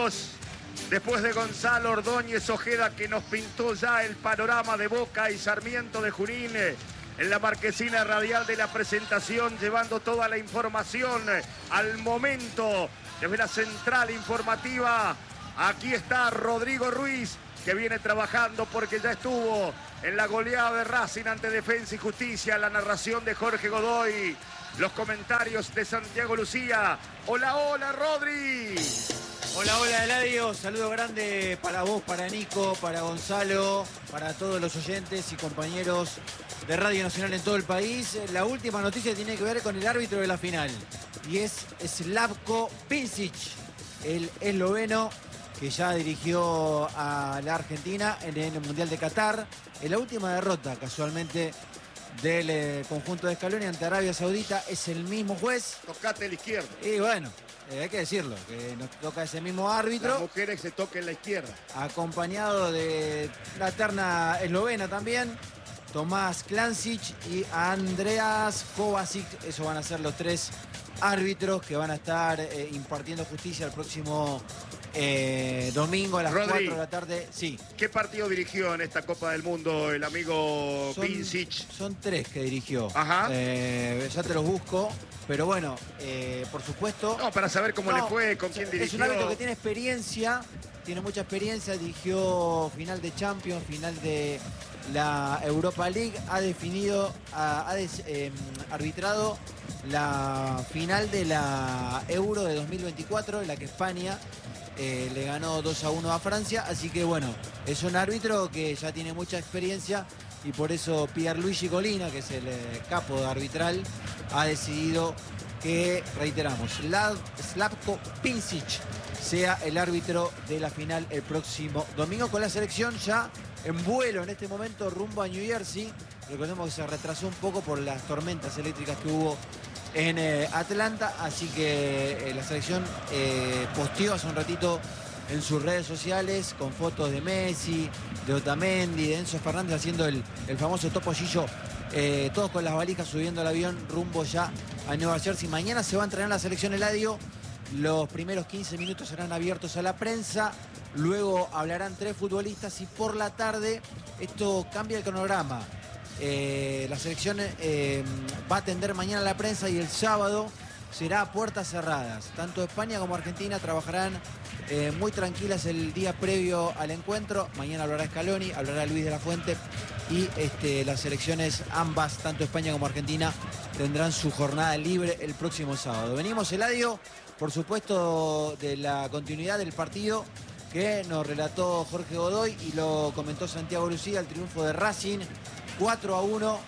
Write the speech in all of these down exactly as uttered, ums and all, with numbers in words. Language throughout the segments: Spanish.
amigos. Después de Gonzalo Ordóñez Ojeda, que nos pintó ya el panorama de Boca y Sarmiento de Junín en la marquesina radial de la presentación, llevando toda la información al momento desde la central informativa. Aquí está Rodrigo Ruiz, que viene trabajando porque ya estuvo en la goleada de Racing ante Defensa y Justicia. La narración de Jorge Godoy, los comentarios de Santiago Lucía. Hola, hola, Rodri. Hola, hola, Eladio. Saludo grande para vos, para Nico, para Gonzalo, para todos los oyentes y compañeros de Radio Nacional en todo el país. La última noticia tiene que ver con el árbitro de la final y es Slavko Pincic, el esloveno que ya dirigió a la Argentina en el Mundial de Qatar. En la última derrota, casualmente, del eh, conjunto de Scaloni ante Arabia Saudita, es el mismo juez. Tocate a la izquierda. Y bueno, eh, hay que decirlo, que nos toca ese mismo árbitro. Las mujeres se toquen la izquierda. Acompañado de la terna eslovena también, Tomás Klancic y Andreas Kovacic. Esos van a ser los tres árbitros que van a estar eh, impartiendo justicia el próximo eh, domingo a las Rodri, cuatro de la tarde. Sí. ¿Qué partido dirigió en esta Copa del Mundo el amigo Son, Pincic? son tres que dirigió. Ajá. Eh, ya te los busco. Pero bueno, eh, por supuesto... No, para saber cómo no, le fue, con quién dirigió. Es un árbitro que tiene experiencia, tiene mucha experiencia, dirigió final de Champions, final de la Europa League, ha definido, ha, ha des, eh, arbitrado la final de la Euro de dos mil veinticuatro, en la que España eh, le ganó dos a uno a Francia. Así que bueno, es un árbitro que ya tiene mucha experiencia y por eso Pierluigi Colina, que es el eh, capo de arbitral, ha decidido que, reiteramos, Slavko Pincic sea el árbitro de la final el próximo domingo, con la selección ya en vuelo en este momento rumbo a New Jersey. Recordemos que se retrasó un poco por las tormentas eléctricas que hubo en eh, Atlanta, así que eh, la selección eh, posteó hace un ratito en sus redes sociales con fotos de Messi, de Otamendi, de Enzo Fernández haciendo el, el famoso topollillo, eh, todos con las valijas subiendo al avión rumbo ya a Nueva Jersey. Mañana se va a entrenar la selección Eladio. Los primeros quince minutos serán abiertos a la prensa, luego hablarán tres futbolistas y por la tarde esto cambia el cronograma. Eh, la selección eh, va a atender mañana a la prensa y el sábado será a puertas cerradas. Tanto España como Argentina trabajarán eh, muy tranquilas el día previo al encuentro. Mañana hablará Scaloni, hablará Luis de la Fuente y este, las selecciones ambas, tanto España como Argentina, tendrán su jornada libre el próximo sábado. Venimos, Eladio, por supuesto, de la continuidad del partido que nos relató Jorge Godoy y lo comentó Santiago Lucía, el triunfo de Racing cuatro a uno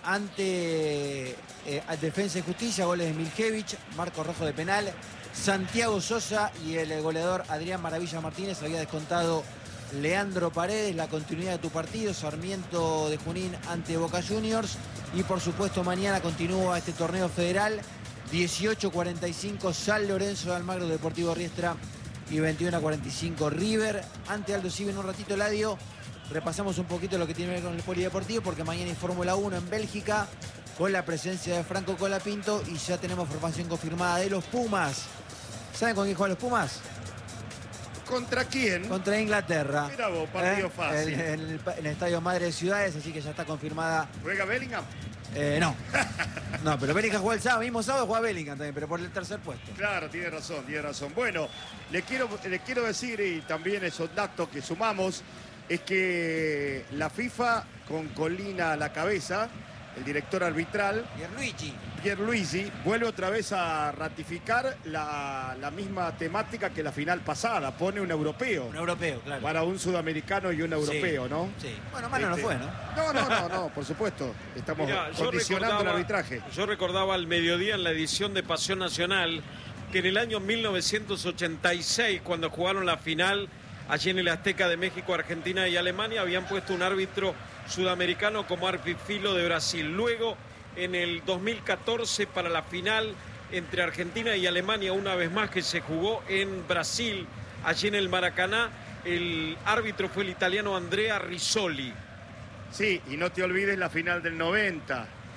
ante eh, Defensa y Justicia, goles de Milkevich, Marco Rojo de penal, Santiago Sosa y el goleador Adrián Maravilla Martínez. Había descontado Leandro Paredes. La continuidad de tu partido, Sarmiento de Junín ante Boca Juniors, y por supuesto mañana continúa este torneo federal. Dieciocho cuarenta y cinco San Lorenzo de Almagro, Deportivo Riestra, y veintiuno a cuarenta y cinco River ante Aldo Civi. En un ratito, Eladio, repasamos un poquito lo que tiene que ver con el polideportivo, porque mañana hay Fórmula uno en Bélgica con la presencia de Franco Colapinto y ya tenemos formación confirmada de los Pumas. ¿Saben con quién juegan los Pumas? ¿Contra quién? Contra Inglaterra. Mira vos, partido ¿Eh? fácil. En, en, el, en el Estadio Madre de Ciudades, así que ya está confirmada. ¿Juega Bellingham? Eh, no. No, pero Bellingham juega el sábado, mismo sábado juega Bellingham también, pero por el tercer puesto. Claro, tiene razón, tiene razón. Bueno, le quiero, le quiero decir, y también esos datos que sumamos, es que la FIFA, con Colina a la cabeza, el director arbitral, Pierluigi. Pierluigi, vuelve otra vez a ratificar la, la misma temática que la final pasada. Pone un europeo. Un europeo, claro. Para un sudamericano y un europeo, sí, ¿no? Sí. Bueno, malo este, no fue, ¿no? No, no, no, no, por supuesto. Estamos Mirá, condicionando el arbitraje. Yo recordaba al mediodía en la edición de Pasión Nacional que en el año mil novecientos ochenta y seis, cuando jugaron la final allí en el Azteca de México, Argentina y Alemania, habían puesto un árbitro sudamericano como Arpifilo de Brasil. Luego, en el dos mil catorce, para la final entre Argentina y Alemania, una vez más que se jugó en Brasil, allí en el Maracaná, el árbitro fue el italiano Andrea Rizzoli. Sí, y no te olvides la final del noventa,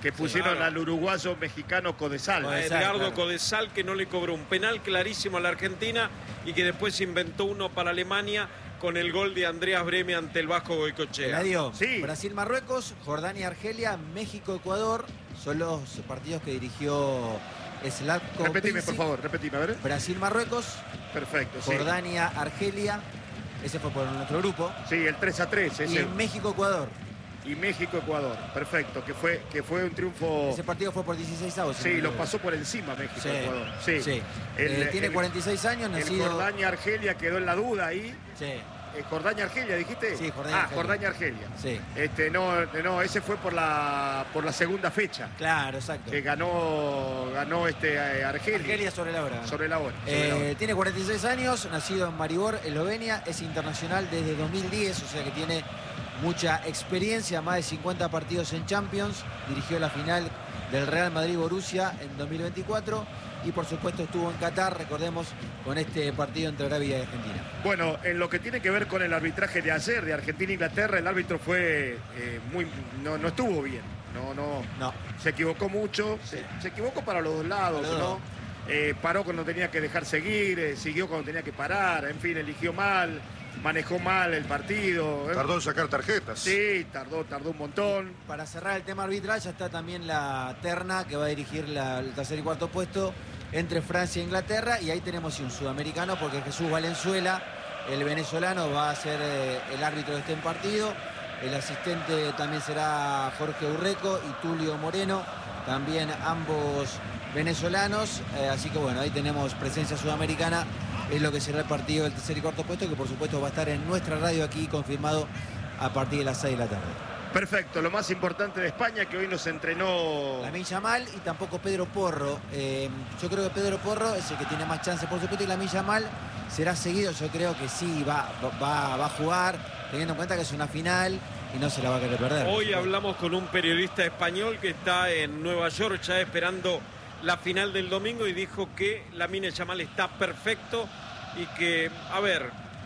que pusieron claro. al uruguayo mexicano Codesal. A Edgardo claro. Codesal, que no le cobró un penal clarísimo a la Argentina y que después inventó uno para Alemania con el gol de Andreas Breme ante el Vasco Goicoechea. Eladio, Sí. Brasil-Marruecos, Jordania-Argelia, México-Ecuador, son los partidos que dirigió Zlatko Repetime, Pensic. por favor, repetime, a ver. Brasil-Marruecos, Perfecto, sí. Jordania-Argelia, ese fue por nuestro grupo, Sí, el tres a tres, y ese. México-Ecuador. Y México-Ecuador, perfecto, que fue, que fue un triunfo. Ese partido fue por dieciséis avos. Sí, lo pasó por encima México-Ecuador. Sí. sí. El- Eh, tiene el- cuarenta y seis años, El nacido... Jordania-Argelia quedó en la duda ahí. Sí, Eh, Jordania-Argelia, ¿dijiste? Sí, Ah, Jordania-Argelia. Jordania-Argelia. sí, Este, no, no, ese fue por la por la segunda fecha. claro, exacto. Que ganó, ganó este eh, Argelia. Argelia sobre la hora. Sobre la hora. sobre la hora. Eh, tiene cuarenta y seis años, nacido en Maribor, Eslovenia, es internacional desde dos mil diez, o sea que tiene mucha experiencia, más de cincuenta partidos en Champions, dirigió la final del Real Madrid-Borussia en dos mil veinticuatro y por supuesto estuvo en Qatar, recordemos, con este partido entre Arabia y Argentina. Bueno, en lo que tiene que ver con el arbitraje de ayer de Argentina-Inglaterra, el árbitro fue eh, muy, no, no estuvo bien. No, no, No, se equivocó mucho, se, se equivocó para los dos lados, Para los ¿no? dos. Eh, paró cuando tenía que dejar seguir, eh, siguió cuando tenía que parar, en fin, eligió mal, manejó mal el partido. ¿eh? Tardó en sacar tarjetas. Sí, tardó, tardó un montón. para cerrar el tema arbitral ya está también la terna que va a dirigir la- el tercer y cuarto puesto entre Francia e Inglaterra y ahí tenemos sí, un sudamericano porque Jesús Valenzuela, el venezolano, va a ser eh, el árbitro de este partido. El asistente también será Jorge Urreco y Tulio Moreno, también ambos venezolanos. Eh, así que bueno, ahí tenemos presencia sudamericana, es lo que será el partido del tercer y cuarto puesto, que por supuesto va a estar en nuestra radio aquí confirmado a partir de las seis de la tarde. Perfecto, lo más importante de España que hoy nos entrenó. Lamine Yamal y tampoco Pedro Porro. Eh, yo creo que Pedro Porro es el que tiene más chance, por supuesto, y Lamine Yamal será seguido. Yo creo que sí, va, va, va a jugar, teniendo en cuenta que es una final y no se la va a querer perder. Hoy hablamos con un periodista español que está en Nueva York ya esperando la final del domingo y dijo que Lamine Yamal está perfecto y que, a ver,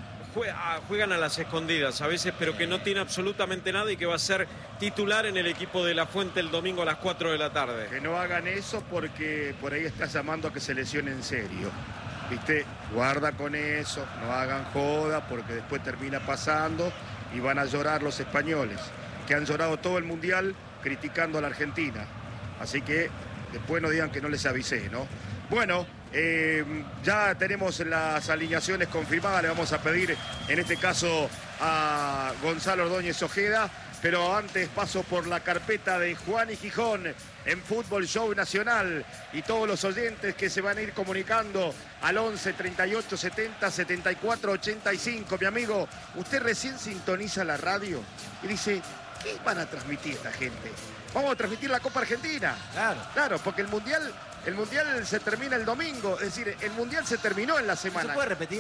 juegan a las escondidas a veces, pero que no tiene absolutamente nada y que va a ser titular en el equipo de La Fuente el domingo a las cuatro de la tarde. Que no hagan eso porque por ahí está llamando a que se lesione en serio. ¿Viste? Guarda con eso, no hagan joda porque después termina pasando y van a llorar los españoles, que han llorado todo el mundial criticando a la Argentina. Así que después no digan que no les avisé, ¿no? Bueno, eh, ya tenemos las alineaciones confirmadas, le vamos a pedir en este caso a Gonzalo Ordóñez Ojeda, pero antes paso por la carpeta de Juan y Gijón en Fútbol Show Nacional y todos los oyentes que se van a ir comunicando al once, treinta y ocho, setenta, setenta y cuatro, ochenta y cinco. Mi amigo, usted recién sintoniza la radio y dice, ¿qué van a transmitir esta gente? Vamos a transmitir la Copa Argentina. Claro. Claro, porque el Mundial, el Mundial se termina el domingo, es decir, el Mundial se terminó en la ¿Se semana. puede repetir?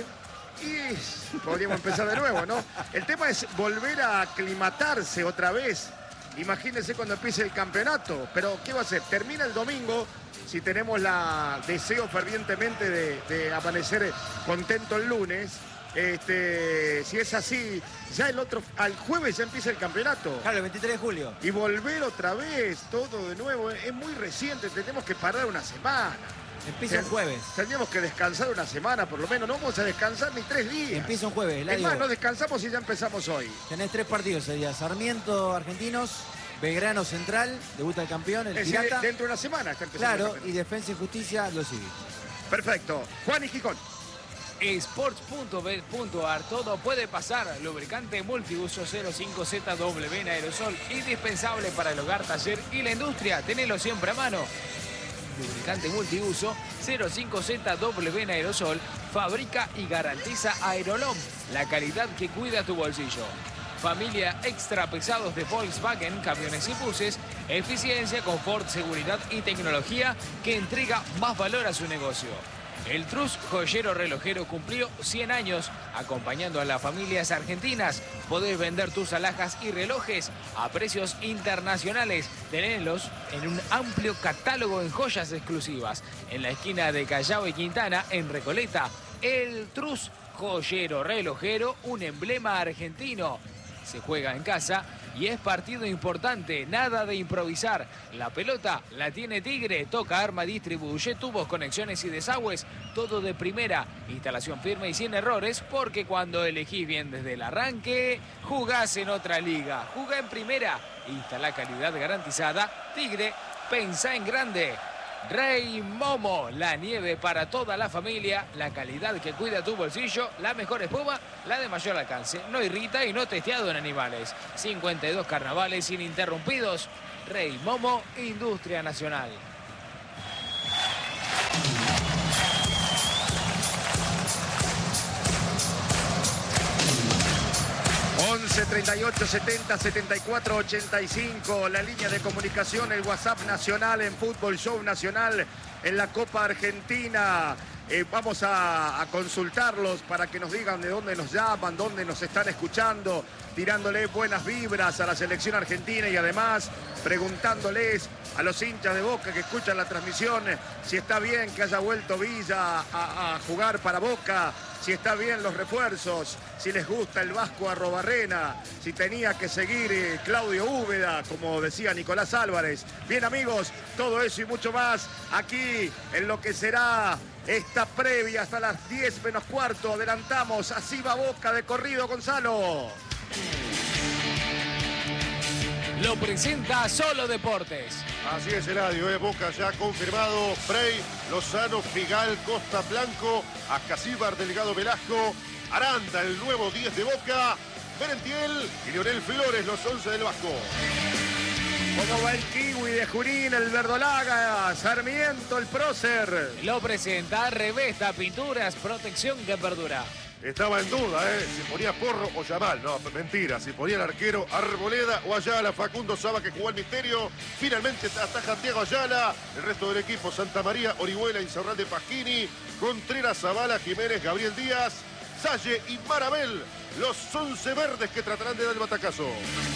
Y podríamos empezar de nuevo, ¿no? El tema es volver a aclimatarse otra vez. Imagínense cuando empiece el campeonato. Pero, ¿qué va a hacer? Termina el domingo, si tenemos la deseo fervientemente de, de amanecer contento el lunes. Este, si es así, ya el otro, al jueves ya empieza el campeonato. Claro, el veintitrés de julio. Y volver otra vez, todo de nuevo, es muy reciente, tenemos que parar una semana. Empieza un jueves. Tendríamos que descansar una semana, por lo menos. No vamos a descansar ni tres días. Empieza un jueves, Es Eladio. más, no descansamos y ya empezamos hoy. Tenés tres partidos ese día. Sarmiento, Argentinos, Belgrano Central, debuta el campeón, el Es decir, Pirata. dentro de una semana está empezando. el Claro, y campeonato. Defensa y Justicia, lo sigue. Perfecto. Juan y Gijón. Sports punto bet punto ar, todo puede pasar. Lubricante multiuso cero cinco Z W en aerosol, indispensable para el hogar, taller y la industria. Tenelo siempre a mano. Lubricante multiuso cero cinco Z W en aerosol, fabrica y garantiza Aerolom, la calidad que cuida tu bolsillo. Familia extra pesados de Volkswagen, camiones y buses, eficiencia, confort, seguridad y tecnología que entrega más valor a su negocio. El Trus Joyero Relojero cumplió cien años acompañando a las familias argentinas. Podés vender tus alhajas y relojes a precios internacionales. Tenelos en un amplio catálogo en joyas exclusivas. En la esquina de Callao y Quintana, en Recoleta, el Trus Joyero Relojero, un emblema argentino. se juega en casa y es partido importante, nada de improvisar. La pelota la tiene Tigre, toca arma, distribuye tubos, conexiones y desagües, todo de primera. Instalación firme y sin errores, porque cuando elegís bien desde el arranque, jugás en otra liga. Jugá en primera, instala calidad garantizada. Tigre, pensá en grande. Rey Momo, la nieve para toda la familia, la calidad que cuida tu bolsillo, la mejor espuma, la de mayor alcance, no irrita y no testeado en animales. cincuenta y dos carnavales ininterrumpidos. Rey Momo, Industria Nacional. once treinta y ocho setenta setenta y cuatro ochenta y cinco, la línea de comunicación, el WhatsApp nacional en Fútbol Show Nacional en la Copa Argentina. Eh, vamos a, a consultarlos para que nos digan de dónde nos llaman, dónde nos están escuchando, tirándole buenas vibras a la selección argentina y además preguntándoles a los hinchas de Boca que escuchan la transmisión si está bien que haya vuelto Villa a, a jugar para Boca, si está bien los refuerzos, si les gusta el Vasco Arrobarrena, si tenía que seguir eh, Claudio Úbeda, como decía Nicolás Álvarez. Bien, amigos, todo eso y mucho más aquí en lo que será esta previa hasta las diez menos cuarto. Adelantamos, así va Boca de corrido, Gonzalo. Lo presenta Solo Deportes. Así es, Eladio, ¿eh? Boca ya confirmado. Frey, Lozano, Figal, Costa Blanco, Ascasíbar, Delgado, Velasco, Aranda, el nuevo diez de Boca, Merentiel y Leonel Flores, los once del Vasco. ¿Cómo va el Kiwi de Junín, el Verdolaga, Sarmiento, el Prócer? Lo presenta Revesta Pinturas, protección que perdura. Estaba en duda, ¿eh? Si ponía Porro o Yamal. No, mentira. Si ponía el arquero Arboleda o Ayala. Facundo Saba, que jugó al misterio. Finalmente ataja Thiago Ayala. El resto del equipo: Santa María, Orihuela, Insaurralde, Pasquini, Contreras, Zavala, Jiménez, Gabriel Díaz, Salle y Marabel. Los once verdes que tratarán de dar el batacazo.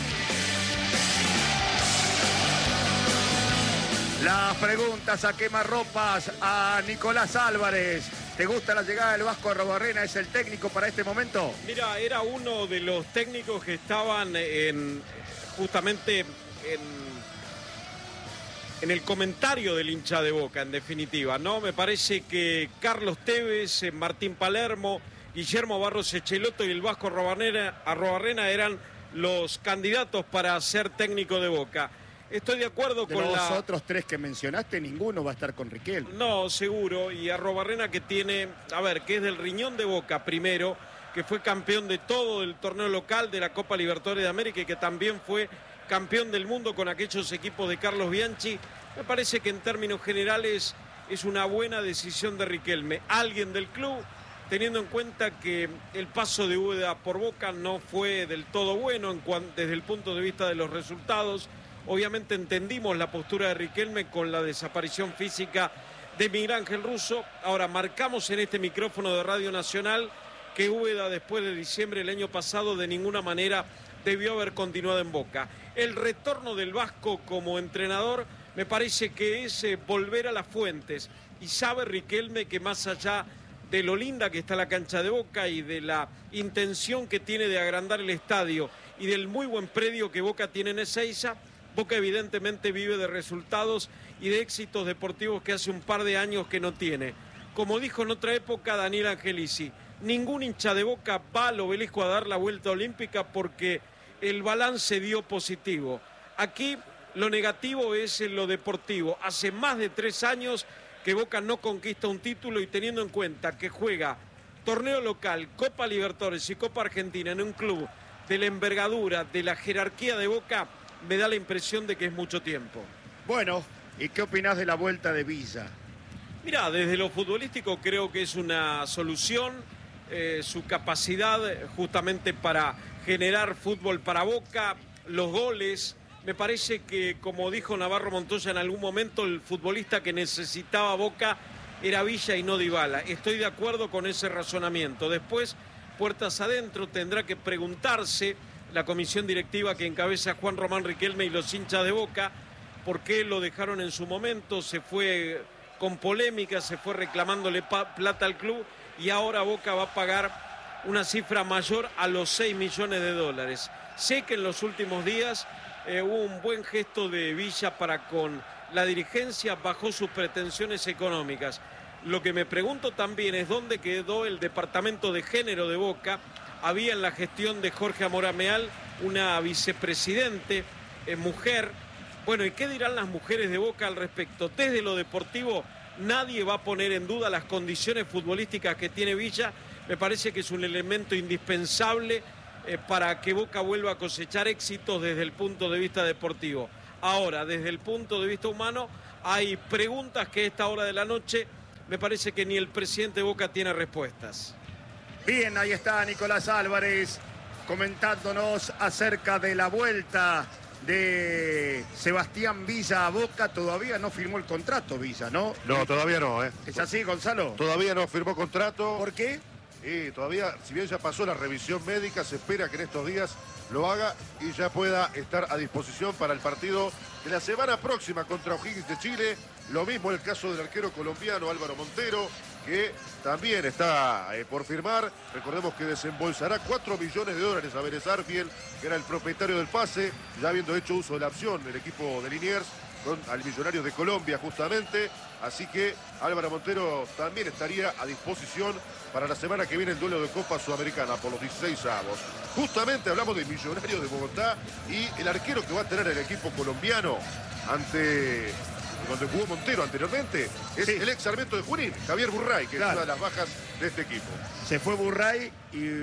Las preguntas a quemarropas a Nicolás Álvarez. ¿Te gusta la llegada del Vasco Arrobarrena? ¿Es el técnico para este momento? Mira, era uno de los técnicos que estaban en, justamente en, en el comentario del hincha de Boca, en definitiva, ¿no? Me parece que Carlos Tevez, Martín Palermo, Guillermo Barros Echeloto y el Vasco Arrobarrena, Arrobarrena eran los candidatos para ser técnico de Boca. Estoy de acuerdo de con los la... otros tres que mencionaste, ninguno va a estar con Riquelme. No, seguro. Y Arrobarrena, que tiene, a ver, que es del riñón de Boca primero, que fue campeón de todo el torneo local de la Copa Libertadores de América y que también fue campeón del mundo con aquellos equipos de Carlos Bianchi. Me parece que en términos generales es una buena decisión de Riquelme. Alguien del club, teniendo en cuenta que el paso de Úbeda por Boca no fue del todo bueno en cuan, desde el punto de vista de los resultados. Obviamente entendimos la postura de Riquelme con la desaparición física de Miguel Ángel Russo. Ahora marcamos en este micrófono de Radio Nacional que Úbeda después de diciembre del año pasado de ninguna manera debió haber continuado en Boca. El retorno del Vasco como entrenador me parece que es eh, volver a las fuentes. Y sabe Riquelme que más allá de lo linda que está la cancha de Boca y de la intención que tiene de agrandar el estadio y del muy buen predio que Boca tiene en Ezeiza, Boca evidentemente vive de resultados y de éxitos deportivos que hace un par de años que no tiene. Como dijo en otra época Daniel Angelici, ningún hincha de Boca va al Obelisco a dar la vuelta olímpica porque el balance dio positivo. Aquí lo negativo es en lo deportivo. Hace más de tres años que Boca no conquista un título y teniendo en cuenta que juega torneo local, Copa Libertadores y Copa Argentina en un club de la envergadura, de la jerarquía de Boca, me da la impresión de que es mucho tiempo. Bueno, ¿y qué opinás de la vuelta de Villa? Mirá, desde lo futbolístico creo que es una solución, eh, su capacidad justamente para generar fútbol para Boca, los goles. Me parece que, como dijo Navarro Montoya en algún momento, el futbolista que necesitaba Boca era Villa y no Dybala. Estoy de acuerdo con ese razonamiento. Después, puertas adentro, tendrá que preguntarse la comisión directiva que encabeza Juan Román Riquelme y los hinchas de Boca, por qué lo dejaron en su momento, se fue con polémica, se fue reclamándole plata al club y ahora Boca va a pagar una cifra mayor a los seis millones de dólares. Sé que en los últimos días eh, hubo un buen gesto de Villa para con la dirigencia, bajó sus pretensiones económicas. Lo que me pregunto también es dónde quedó el departamento de género de Boca. Había en la gestión de Jorge Amorameal una vicepresidente, eh, mujer. Bueno, ¿y qué dirán las mujeres de Boca al respecto? Desde lo deportivo, nadie va a poner en duda las condiciones futbolísticas que tiene Villa. Me parece que es un elemento indispensable eh, para que Boca vuelva a cosechar éxitos desde el punto de vista deportivo. Ahora, desde el punto de vista humano, hay preguntas que a esta hora de la noche me parece que ni el presidente de Boca tiene respuestas. Bien, ahí está Nicolás Álvarez comentándonos acerca de la vuelta de Sebastián Villa a Boca. Todavía no firmó el contrato Villa, ¿no? No, todavía no, ¿eh? ¿Es así, Gonzalo? Todavía no firmó contrato. ¿Por qué? Y todavía, si bien ya pasó la revisión médica, se espera que en estos días lo haga y ya pueda estar a disposición para el partido de la semana próxima contra O'Higgins de Chile. Lo mismo el caso del arquero colombiano Álvaro Montero, que también está eh, por firmar. Recordemos que desembolsará cuatro millones de dólares a Vélez Arfield, que era el propietario del pase, ya habiendo hecho uso de la opción del equipo de Liniers con al Millonarios de Colombia justamente. Así que Álvaro Montero también estaría a disposición para la semana que viene el duelo de Copa Sudamericana por los dieciséis avos. Justamente hablamos de Millonarios de Bogotá y el arquero que va a tener el equipo colombiano ante donde jugó Montero anteriormente, es sí. el ex Sarmiento de Junín, Javier Burray, que claro. es una de las bajas de este equipo. Se fue Burray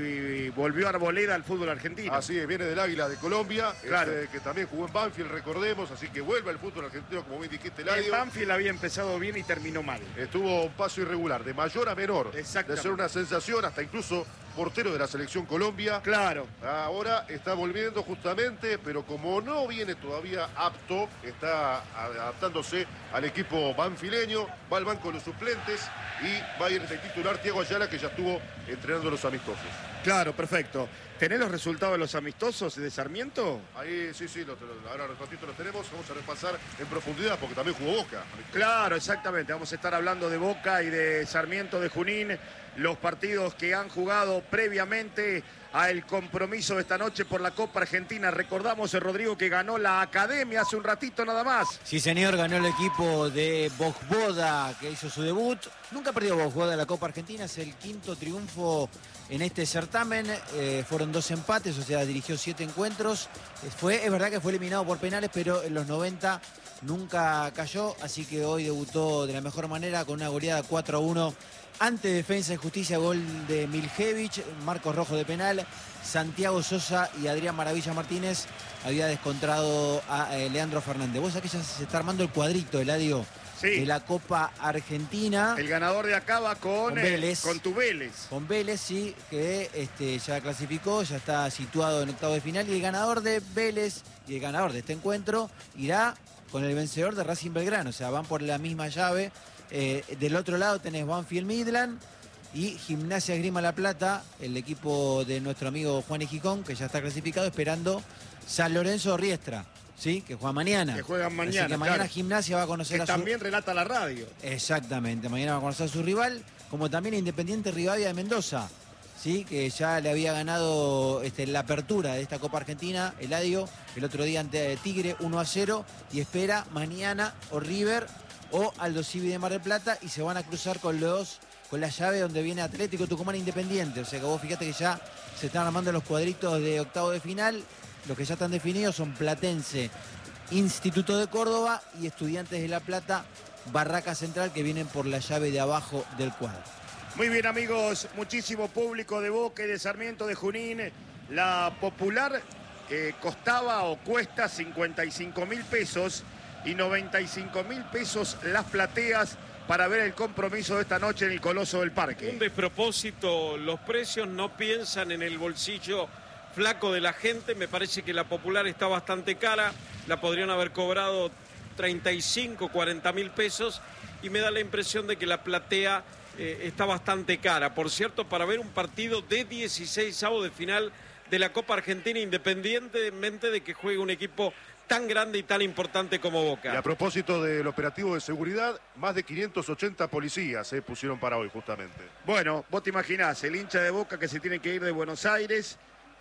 y volvió Arboleda al fútbol argentino. Así es, viene del Águila de Colombia, claro. este, que también jugó en Banfield, recordemos, así que vuelve al fútbol argentino, como bien dijiste, Eladio. En Banfield había empezado bien y terminó mal. Estuvo un paso irregular, de mayor a menor, de ser una sensación, hasta incluso portero de la selección Colombia. Claro. Ahora está volviendo justamente, pero como no viene todavía apto, está adaptándose al equipo banfileño, va al banco de los suplentes y va a ir de titular Thiago Ayala, que ya estuvo entrenando los amistosos. Claro, perfecto. ¿Tenés los resultados de los amistosos de Sarmiento? Ahí sí, sí, lo, lo, ahora un ratito los tenemos. Vamos a repasar en profundidad porque también jugó Boca. Claro, exactamente. Vamos a estar hablando de Boca y de Sarmiento de Junín, los partidos que han jugado previamente al compromiso de esta noche por la Copa Argentina. Recordamos, el Rodrigo, que ganó la Academia hace un ratito nada más. Sí, señor, ganó el equipo de Vojvoda, que hizo su debut. Nunca perdió Vojvoda la Copa Argentina, es el quinto triunfo en este certamen. Eh, fueron dos empates, o sea, dirigió siete encuentros. Fue, es verdad que fue eliminado por penales, pero en los noventa nunca cayó, así que hoy debutó de la mejor manera con una goleada cuatro a uno ante Defensa y Justicia, gol de Miljevich, Marcos Rojo de penal, Santiago Sosa y Adrián Maravilla Martínez había descontado a eh, Leandro Fernández. Vos sabés que ya se está armando el cuadrito, Eladio, sí. de la Copa Argentina. El ganador de acá va con, con Vélez. Eh, con tu Vélez. Con Vélez, sí, que este, ya clasificó, ya está situado en octavo de final. Y el ganador de Vélez y el ganador de este encuentro irá con el vencedor de Racing Belgrano. O sea, van por la misma llave. Eh, del otro lado tenés Banfield Midland y Gimnasia Esgrima La Plata, el equipo de nuestro amigo Juan Gijón, que ya está clasificado, esperando San Lorenzo Riestra, ¿sí? Que juega mañana. Que juegan mañana. Así que mañana claro. Gimnasia va a conocer que a su... también relata la radio. Exactamente, mañana va a conocer a su rival, como también Independiente Rivadavia de Mendoza, ¿sí? Que ya le había ganado este, la apertura de esta Copa Argentina, Eladio, el otro día ante Tigre uno a cero, y espera mañana o River o Aldo Civi de Mar del Plata, y se van a cruzar con los con la llave donde viene Atlético Tucumán Independiente. O sea que vos fíjate que ya se están armando los cuadritos de octavo de final. Los que ya están definidos son Platense, Instituto de Córdoba y Estudiantes de La Plata, Barraca Central, que vienen por la llave de abajo del cuadro. Muy bien, amigos, muchísimo público de Boca y de Sarmiento de Junín. La Popular eh, costaba o cuesta cincuenta y cinco mil pesos y noventa y cinco mil pesos las plateas para ver el compromiso de esta noche en el Coloso del Parque. Un despropósito, los precios no piensan en el bolsillo flaco de la gente. Me parece que la Popular está bastante cara, la podrían haber cobrado treinta y cinco, cuarenta mil pesos, y me da la impresión de que la platea eh, está bastante cara. Por cierto, para ver un partido de dieciséis avos de final de la Copa Argentina, independientemente de que juegue un equipo tan grande y tan importante como Boca. Y a propósito del operativo de seguridad, más de quinientos ochenta policías se eh, pusieron para hoy justamente. Bueno, vos te imaginás, el hincha de Boca que se tiene que ir de Buenos Aires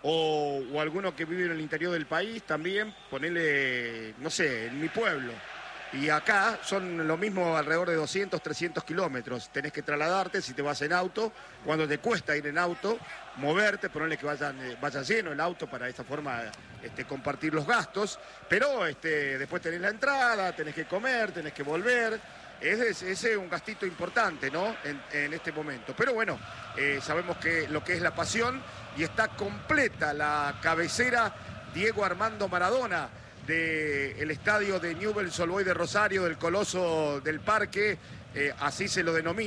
o, o alguno que vive en el interior del país también, ponele, no sé, en mi pueblo. Y acá son lo mismo alrededor de doscientos, trescientos kilómetros. Tenés que trasladarte si te vas en auto, cuando te cuesta ir en auto, moverte, ponerle que vayan, eh, vaya lleno el auto para de esta forma este, compartir los gastos. Pero este, después tenés la entrada, tenés que comer, tenés que volver. Ese es, ese es un gastito importante, ¿no? En, en este momento. Pero bueno, eh, sabemos que lo que es la pasión y está completa la cabecera Diego Armando Maradona del estadio de Newell's Old Boys de Rosario, del Coloso del Parque, eh, así se lo denomina.